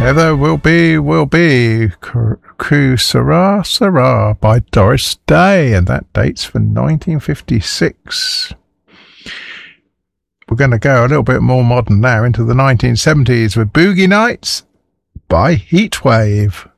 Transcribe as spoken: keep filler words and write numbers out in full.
Heather Will Be, Will Be, Ku Sera Sera by Doris Day, and that dates from nineteen fifty-six. We're going to go a little bit more modern now into the nineteen seventies with Boogie Nights by Heatwave.